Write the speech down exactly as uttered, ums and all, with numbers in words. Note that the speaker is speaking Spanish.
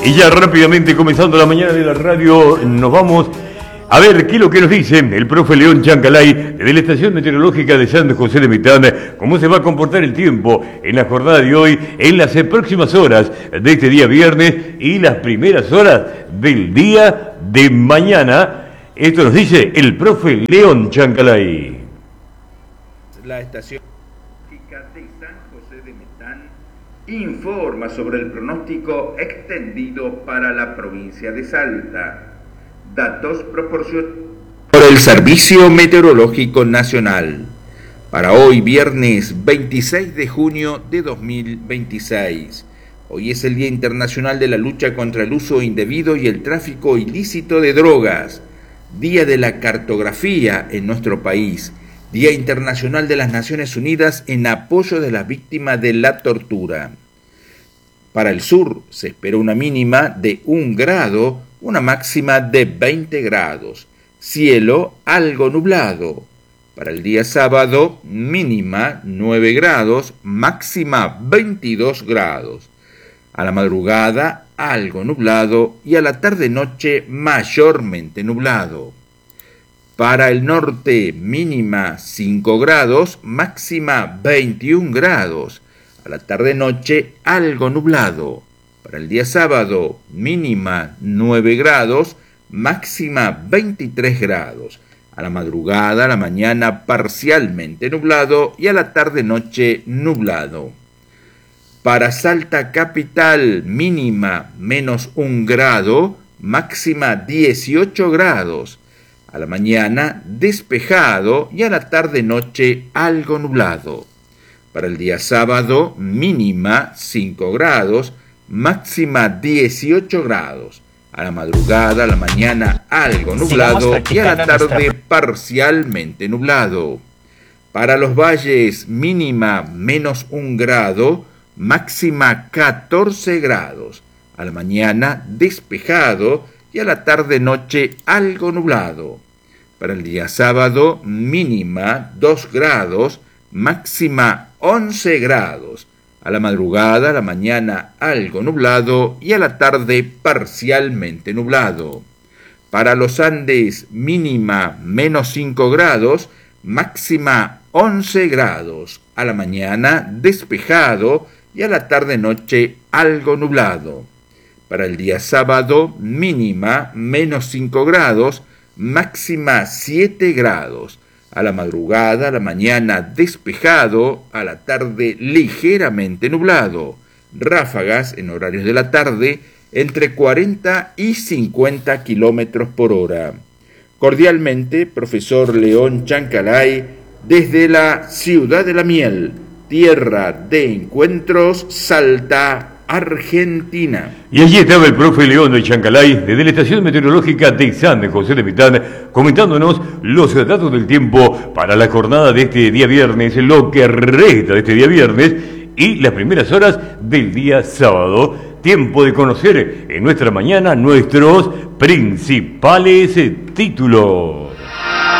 Y ya rápidamente, comenzando la mañana de la radio, nos vamos a ver qué es lo que nos dice el profe León Chancalay de la Estación Meteorológica de San José de Mitán, cómo se va a comportar el tiempo en la jornada de hoy, en las próximas horas de este día viernes y las primeras horas del día de mañana. Esto nos dice el profe León Chancalay. La estación de San José de Mitán informa sobre el pronóstico extendido para la provincia de Salta. Datos proporcionados por el Servicio Meteorológico Nacional. Para hoy, viernes veintiséis de junio de dos mil veintiséis. Hoy es el Día Internacional de la Lucha contra el Uso Indebido y el Tráfico Ilícito de Drogas. Día de la Cartografía en nuestro país. Día Internacional de las Naciones Unidas en apoyo de las víctimas de la tortura. Para el sur se espera una mínima de un grado, una máxima de veinte grados. Cielo algo nublado. Para el día sábado, mínima nueve grados, máxima veintidós grados. A la madrugada, algo nublado y a la tarde-noche mayormente nublado. Para el norte, mínima cinco grados, máxima veintiún grados. A la tarde-noche, algo nublado. Para el día sábado, mínima nueve grados, máxima veintitrés grados. A la madrugada, a la mañana, parcialmente nublado y a la tarde-noche, nublado. Para Salta capital, mínima menos un grado, máxima dieciocho grados. A la mañana, despejado y a la tarde-noche, algo nublado. Para el día sábado, mínima cinco grados, máxima dieciocho grados. A la madrugada, a la mañana, algo nublado y a la tarde, parcialmente nublado. Para los valles, mínima menos un grado, máxima catorce grados. A la mañana, despejado y a la tarde-noche, algo nublado. Para el día sábado, mínima dos grados, máxima once grados. A la madrugada, a la mañana, algo nublado y a la tarde, parcialmente nublado. Para los Andes, mínima menos cinco grados, máxima once grados. A la mañana, despejado y a la tarde-noche, algo nublado. Para el día sábado, mínima menos cinco grados, máxima siete grados. A la madrugada, a la mañana despejado, a la tarde ligeramente nublado. Ráfagas en horarios de la tarde entre cuarenta y cincuenta kilómetros por hora. Cordialmente, profesor León Chancalay, desde la Ciudad de la Miel, tierra de encuentros, Salta, Argentina. Y allí estaba el profe León de Chancalay, desde la Estación Meteorológica de San José de Mitán, comentándonos los datos del tiempo para la jornada de este día viernes, lo que resta de este día viernes y las primeras horas del día sábado. Tiempo de conocer en nuestra mañana nuestros principales títulos.